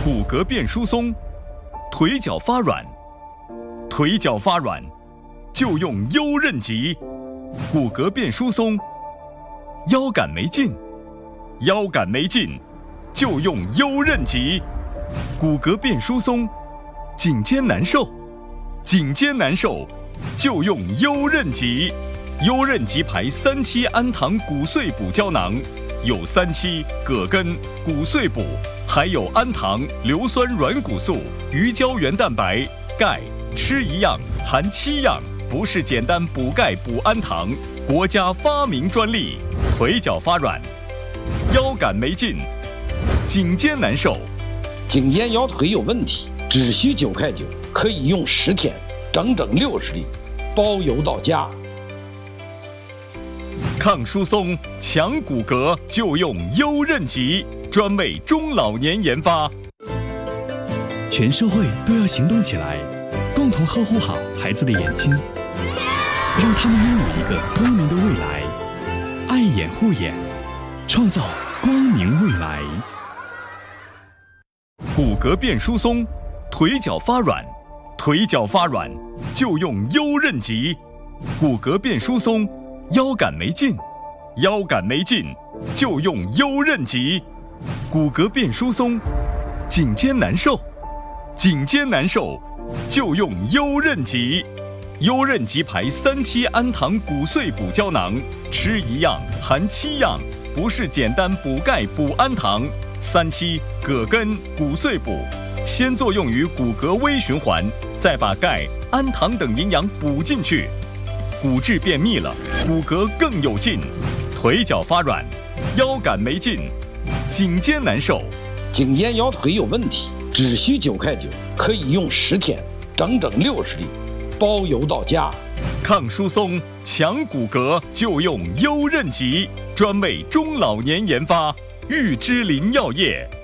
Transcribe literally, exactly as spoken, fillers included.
骨骼变疏松，腿脚发软，腿脚发软就用优韧脊。骨骼变疏松，腰杆没劲，腰杆没劲就用优韧脊。骨骼变疏松，颈肩难受，颈肩难受就用优韧脊。优韧脊牌三七氨糖骨碎补胶囊，有三七、葛根、骨碎补，还有氨糖、硫酸软骨素、鱼胶原蛋白、钙，吃一样含七样，不是简单补钙补氨糖，国家发明专利。腿脚发软，腰杆没劲，颈肩难受， 颈肩腰腿有问题，只需九块九，可以用十天，整整六十粒，包邮到家。 抗疏松、强骨骼就用优韧脊，专为中老年研发。 全社会都要行动起来，共同呵护好孩子的眼睛，让他们拥有一个光明的未来。爱眼护眼，创造光明未来。 骨骼变疏松，腿脚发软，腿脚发软就用优韧脊。骨骼变疏松，腰杆没劲，腰杆没劲就用优韧脊。骨骼变疏松，颈肩难受，颈肩难受就用优韧脊。优韧脊牌三七氨糖骨碎补胶囊，吃一样含七样，不是简单补钙补氨糖。三七、葛根、骨碎补，先作用于骨骼微循环，再把钙、氨糖等营养补进去，骨质变密了，骨骼更有劲。腿脚发软，腰杆没劲，颈肩难受， 颈肩腰腿有问题，只需九块九，可以用十天，整整六十粒，包邮到家。 抗疏松、强骨骼就用优韧脊，专为中老年研发。玉芝林药业。